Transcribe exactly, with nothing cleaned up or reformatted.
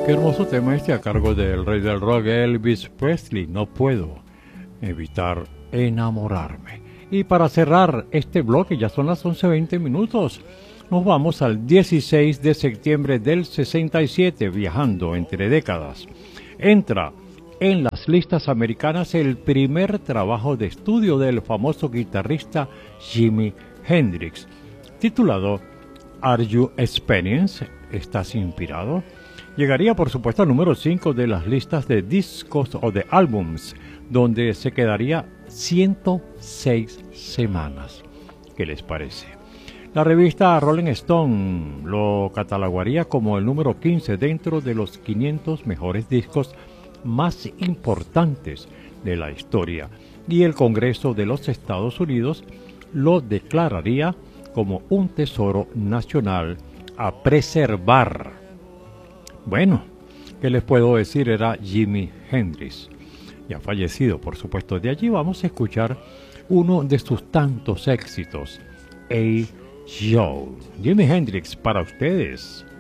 Qué hermoso tema este a cargo del rey del rock Elvis Presley. No puedo evitar enamorarme. Y para cerrar este bloque, ya son las once veinte minutos, nos vamos al dieciséis de septiembre del sesenta y siete, viajando entre décadas. Entra en las listas americanas el primer trabajo de estudio del famoso guitarrista Jimi Hendrix, titulado Are You Experienced? ¿Estás inspirado? Llegaría por supuesto al número cinco de las listas de discos o de álbums, donde se quedaría ciento seis semanas. ¿Qué les parece? La revista Rolling Stone lo catalogaría como el número quince dentro de los quinientos mejores discos más importantes de la historia, y el Congreso de los Estados Unidos lo declararía como un tesoro nacional a preservar. Bueno, ¿qué les puedo decir? Era Jimi Hendrix, ya fallecido, por supuesto. De allí vamos a escuchar uno de sus tantos éxitos, Hey Joe. Jimi Hendrix para ustedes.